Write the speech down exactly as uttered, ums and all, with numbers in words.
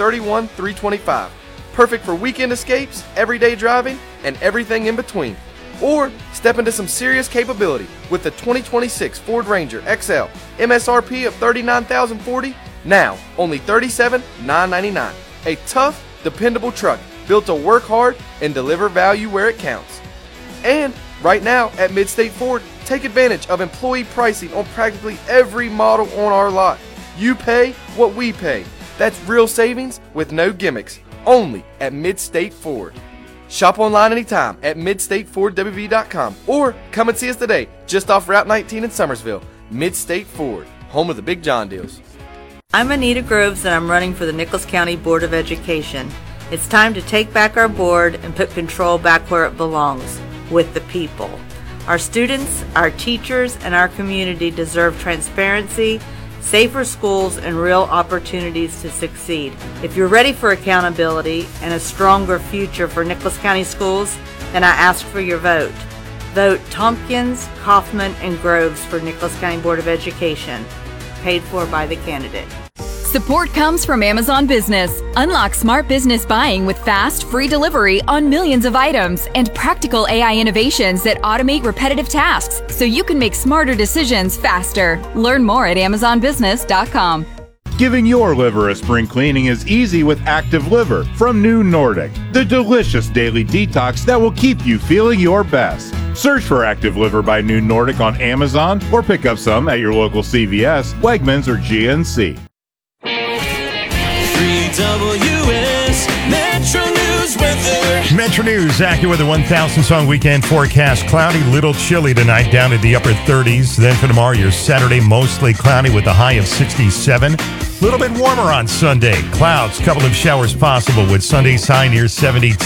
thirty-one three twenty-five. Perfect for weekend escapes, everyday driving, and everything in between. Or step into some serious capability with the twenty twenty-six Ford Ranger X L. M S R P of thirty-nine thousand forty dollars, now only thirty-seven thousand nine hundred ninety-nine dollars. A tough, dependable truck built to work hard and deliver value where it counts. And right now at Midstate Ford, take advantage of employee pricing on practically every model on our lot. You pay what we pay. That's real savings with no gimmicks. Only at Midstate Ford. Shop online anytime at midstate ford w v dot com or come and see us today just off Route nineteen in Summersville. Midstate Ford, home of the Big John deals. I'm Anita Groves and I'm running for the Nicholas County Board of Education. It's time to take back our board and put control back where it belongs, with the people. Our students, our teachers, and our community deserve transparency, safer schools, and real opportunities to succeed. If you're ready for accountability and a stronger future for Nicholas County schools, then I ask for your vote. Vote Tompkins, Kaufman, and Groves for Nicholas County Board of Education. Paid for by the candidate. Support comes from Amazon Business. Unlock smart business buying with fast, free delivery on millions of items and practical A I innovations that automate repetitive tasks so you can make smarter decisions faster. Learn more at amazon business dot com. Giving your liver a spring cleaning is easy with Active Liver from New Nordic, the delicious daily detox that will keep you feeling your best. Search for Active Liver by New Nordic on Amazon or pick up some at your local C V S, Wegmans, or G N C. three W S Metro News weather. Metro News, AccuWeather one thousand song weekend forecast. Cloudy, little chilly tonight, down in the upper thirties. Then for tomorrow, your Saturday, mostly cloudy with a high of sixty-seven. A little bit warmer on Sunday. Clouds, couple of showers possible with Sunday's high near seventy-two.